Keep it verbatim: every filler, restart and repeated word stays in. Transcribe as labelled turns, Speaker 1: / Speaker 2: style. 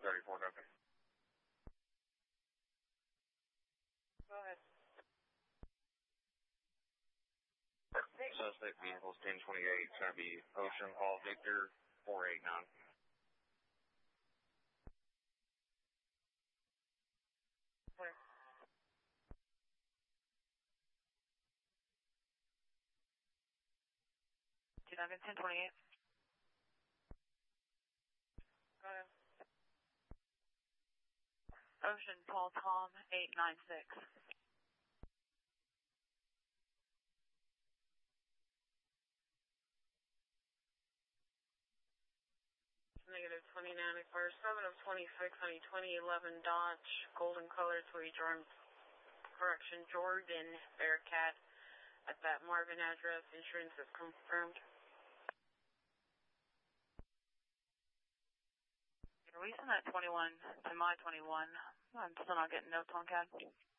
Speaker 1: thirty-four, okay.
Speaker 2: Go ahead.
Speaker 1: Suspect vehicles ten twenty-eight. It's going to be Ocean Paul Victor four eight nine.
Speaker 2: Where? two thousand ten twenty-eight. Go ahead. Ocean Paul Tom eight nine six. Negative twenty-nine, for seven of twenty-six, honey, twenty eleven Dodge, golden color, three drum, correction, Jordan Bearcat, at that Marvin address, insurance is confirmed. Are we send that twenty-one to my twenty-one? I'm still not getting notes on C A D.